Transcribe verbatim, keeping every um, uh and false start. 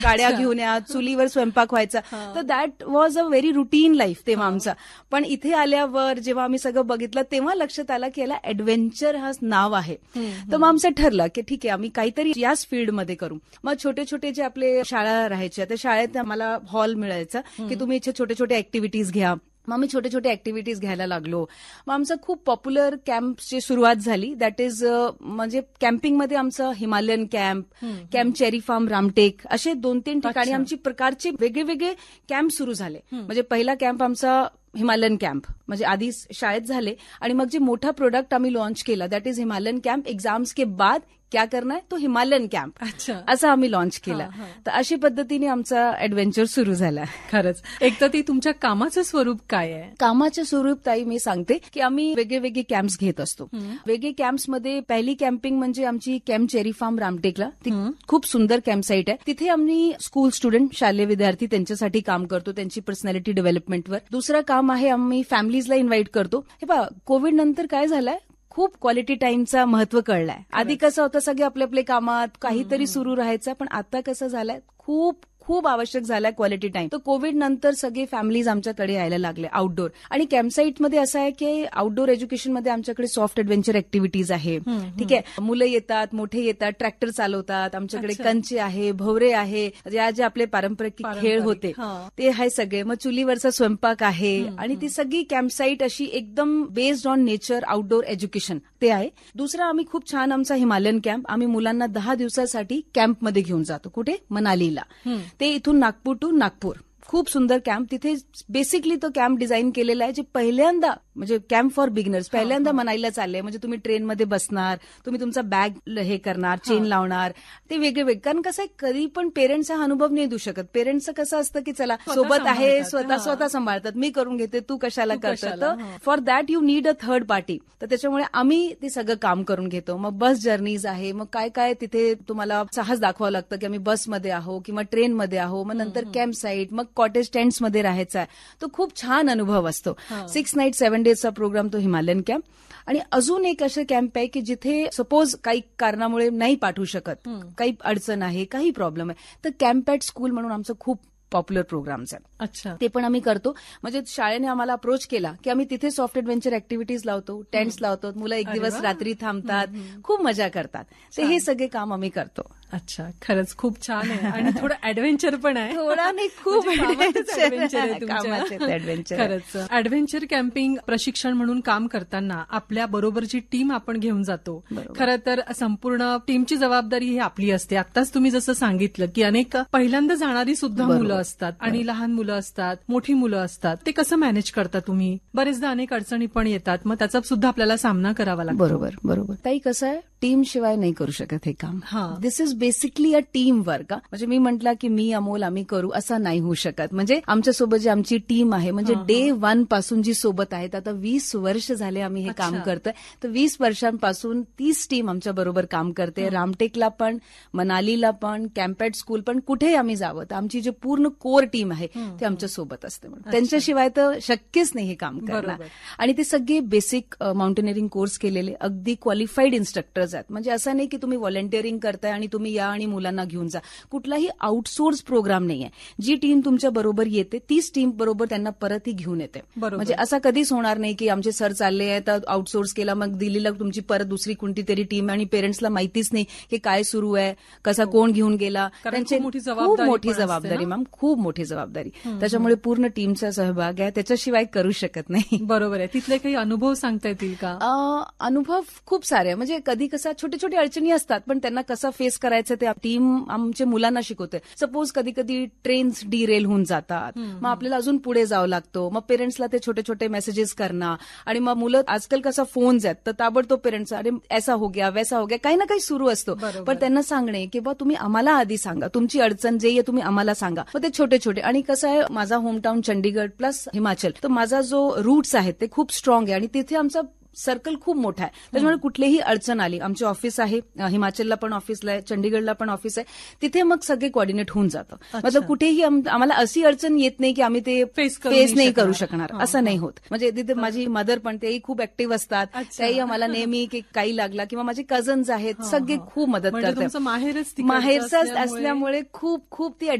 गाड्या घेऊन या, चुलीवर स्वयंपाक व्हायचा. तर that was a very routine life तेव्हा आमचा. पण इथे आल्यावर जेव्हा आम्ही सगळं बघितलं तेव्हा लक्षात आलं की याला ऍडव्हेंचर हा नाव आहे. तर मग आमचं ठरलं की ठीक आहे आम्ही काहीतरी याच फील्डमध्ये करू. मग छोटे छोटे जे आपले शाळा राहायच्या त्या शाळेत आम्हाला हॉल मिळायचा की तुम्ही इथे छोटे छोटे ऍक्टिव्हिटीज घ्या. मग आम्ही छोटे छोटे ऍक्टिव्हिटीज घ्यायला लागलो. मग आमचं खूप पॉप्युलर कॅम्पची सुरुवात झाली. दॅट इज म्हणजे कॅम्पिंगमध्ये आमचं Himalayan camp, camp cherry form Ramtek असे दोन तीन ठिकाणी आमची प्रकारचे वेगळे वेगळे कॅम्प सुरू झाले. म्हणजे पहिला कॅम्प आमचा हिमालयन कॅम्प म्हणजे आधी शाळेत झाले आणि मग जे मोठा प्रोडक्ट आम्ही लॉन्च केला that is Himalayan camp exams के बाद क्या करना है तो हिमालयन कॅम्प असं आम्ही लॉन्च केला. तर अशी पद्धतीने आमचा ऍडव्हेंचर सुरू झाला. खरंच. एक तर ती तुमच्या कामाचं स्वरूप काय आहे? कामाचं स्वरूप ताई मी सांगते की आम्ही वेगळे वेगळे कॅम्प्स घेत असतो. वेगळे कॅम्प्समध्ये पहिली कॅम्पिंग म्हणजे आमची कॅम्प चेरी फार्म रामटेकला. ती खूप सुंदर कॅम्प साईट आहे. तिथे आम्ही स्कूल स्टुडंट शालेय विद्यार्थी त्यांच्यासाठी काम करतो, त्यांची पर्सनॅलिटी डेव्हलपमेंटवर. दुसरं काम आहे आम्ही फॅमिलीजला इन्व्हाइट करतो. हे पहा कोविड नंतर काय झालंय खूप क्वालिटी टाईमचा महत्व कळलाय. आधी कसं होतं सगळे आपल्या आपल्या कामात काहीतरी सुरू राहायचं, पण आता कसं झालंय खूप खूप आवश्यक झालाय क्वालिटी टाइम. तर कोविड नंतर सगळे फॅमिलीज आमच्याकडे यायला लागले आउटडोर. आणि कॅम्पसाईटमध्ये असं आहे की आउटडोर एज्युकेशनमध्ये आमच्याकडे सॉफ्ट ऍडव्हेंचर ऍक्टिव्हिटीज आहे. ठीक आहे, मुलं येतात, मोठे येतात, ट्रॅक्टर चालवतात, आमच्याकडे कंचे आहे, भवरे आहे, ज्या जे आपले पारंपरिक खेळ होते ते आहे सगळे. मग चुलीवरचा स्वयंपाक आहे आणि ती सगळी कॅम्पसाईट अशी एकदम based on nature outdoor education ते आहे. दुसरा आम्ही खूप छान आमचा हिमालयन कॅम्प आम्ही मुलांना दहा दिवसासाठी कॅम्पमध्ये घेऊन जातो. कुठे? मनालीला. ते इथून नागपूर टू नागपूर खूप सुंदर कॅम्प. तिथे बेसिकली तो कॅम्प डिझाईन केलेला आहे जे पहिल्यांदा म्हणजे कॅम्प फॉर बिगिनर्स पहिल्यांदा मनालीला चाललंय. म्हणजे तुम्ही ट्रेनमध्ये बसणार, तुम्ही तुमचा बॅग हे करणार, चेन लावणार, ते वेगळे वेगळे. कारण कसं आहे कधी पण पेरेंट्स हा अनुभव नाही देऊ शकत. पेरेंट्सचं कसं असतं की चला सोबत आहे, स्वतः स्वतः सांभाळतात, मी करून घेते, तू कशाला करतो. तर for that you need a third party. तर त्याच्यामुळे आम्ही ते सगळं काम करून घेतो. मग बस जर्नीज आहे, मग काय काय तिथे तुम्हाला साहस दाखवावं लागतं की आम्ही बसमध्ये आहो किंवा ट्रेनमध्ये आहो. मग नंतर कॅम्प साईट, मग कॉटेज टेंट्समध्ये राहायचा आहे. तो खूप छान अनुभव असतो. सिक्स नाईट सेव्हन डेजचा प्रोग्राम तो हिमालयन कॅम्प. आणि अजून एक असं कॅम्प आहे की जिथे सपोज काही कारणामुळे नाही पाठवू शकत, काही अडचण आहे, काही प्रॉब्लेम आहे, तर कॅम्प ॲट स्कूल म्हणून आमचं खूप पॉप्युलर प्रोग्राम्स आहेत. अच्छा. ते पण आम्ही करतो. म्हणजे शाळेने आम्हाला अप्रोच केला की आम्ही तिथे सॉफ्ट ऍडव्हेंचर ऍक्टिव्हिटीज लावतो, टेंट्स लावतो, मुलं एक दिवस रात्री थांबतात, खूप मजा करतात. ते हे सगळे काम आम्ही करतो. अच्छा, खरंच खूप छान आहे. आणि थोडं ऍडव्हेंचर पण आहे. थोडा नाही, खूप ऍडव्हेंचर आहे तुमच्या. खरंच. ऍडव्हेंचर कॅम्पिंग प्रशिक्षण म्हणून काम करताना आपल्या बरोबरची टीम आपण घेऊन जातो. खरं तर संपूर्ण टीमची जबाबदारी ही आपली असते. आत्ताच तुम्ही जसं सांगितलं की अनेक पहिल्यांदा जाणारी सुद्धा मुलं असतात आणि लहान मुलं असतात, मोठी मुलं असतात. ते कसं मॅनेज करता तुम्ही? बरेचदा अनेक अडचणी पण येतात, मग त्याचा सुद्धा आपल्याला सामना करावा लागतो. बरोबर बरोबर. ताई कसं आहे टीम शिवाय नाही करू शकत हे काम. दिस is basically a team work. म्हणजे मी म्हटलं की मी अमोल आम्ही करू असं नाही होऊ शकत. म्हणजे आमच्यासोबत जी आमची टीम आहे म्हणजे डे वन पासून जी सोबत आहेत, आता वीस वर्ष झाले आम्ही हे काम करतोय. तर वीस वर्षांपासून तीच टीम आमच्या बरोबर काम करते. रामटेकला पण, मनालीला पण, कॅम्प ॲट स्कूल पण, कुठेही आम्ही जावं तर आमची जी पूर्ण कोर टीम आहे ते आमच्या सोबत असते. त्यांच्याशिवाय तर शक्यच नाही हे काम करणं. आणि ते सगळे बेसिक माउंटेनिअरिंग कोर्स केलेले अगदी क्वालिफाईड इन्स्ट्रक्टर्स आहेत. म्हणजे असं नाही की तुम्ही व्हॉलंटिअरिंग करताय आणि तुम्ही या आणि मुलांना घेऊन जा. कुठलाही आउटसोर्स प्रोग्राम नाहीये. जी टीम तुमच्या बरोबर येते तीच टीम बरोबर त्यांना परतही घेऊन येते. म्हणजे असं कधीच होणार नाही की आमचे सर चालले आहेत तर आउटसोर्स केला, मग दिल्लीला तुमची परत दुसरी कोणती तरी टीम आणि पेरेंट्सला माहितीच नाही की काय सुरू आहे, कसा कोण घेऊन गेला. त्यांची खूप मोठी जबाबदारी मॅम, खूप मोठी जबाबदारी. त्याच्यामुळे पूर्ण टीमचा सहभाग आहे, त्याच्याशिवाय करू शकत नाही. बरोबर आहे. तिथले काही अनुभव सांगता येतील का? अनुभव खूप सारे. म्हणजे कधी कसा छोटे छोटे अडचणी असतात पण त्यांना कसं फेस करायचं ते टीम आमच्या मुलांना शिकवते. सपोज कधी कधी ट्रेन्स डिरेल होऊन जातात, मग आपल्याला अजून पुढे जावं लागतो. मग पेरेंट्सला ते छोटे छोटे मेसेजेस करणं आणि मग मुलं आजकाल कसा फोन्स आहेत तर ताबडतोब पेरेंट्स अरे ऐसा हो गया वैसा हो गया काही ना काही सुरू असतो. पण त्यांना सांगणे की बा तुम्ही आम्हाला आधी सांगा, तुमची अडचण जे आहे तुम्ही आम्हाला सांगा. मग ते छोटे छोटे. आणि कसं आहे माझा होमटाऊन चंडीगड प्लस हिमाचल, तर माझा जो रूट्स आहेत ते खूप स्ट्रॉंग आहे आणि तिथे आमचा सर्कल खूप मोठा आहे. त्याच्यामुळे कुठलीही अडचण आली, आमचे ऑफिस आहे, हिमाचलला पण ऑफिसला आहे, चंडीगडला पण ऑफिस आहे, तिथे मग सगळे कोऑर्डिनेट होऊन जातं. मतलब कुठेही आम्हाला अशी अडचण येत नाही की आम्ही ते फेस नाही करू शकणार, असं नाही होत. म्हणजे तिथे माझी मदर पण तेही खूप ऍक्टिव्ह असतात, त्याही आम्हाला नेहमी की काही लागला, किंवा माझे कझन्स आहेत, सगळे खूप मदत करतात. माहेरच माहेरच असल्यामुळे खूप खूप ती